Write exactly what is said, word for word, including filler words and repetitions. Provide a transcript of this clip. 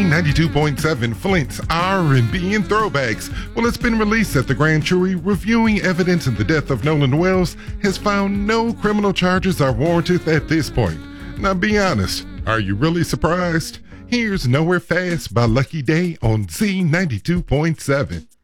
ninety-two point seven, Flint's R and B and Throwbacks. Well, it's been released that the grand jury reviewing evidence in the death of Nolan Wells has found no criminal charges are warranted at this point. Now, be honest, are you really surprised? Here's Nowhere Fast by Lucky Day on Z ninety-two point seven.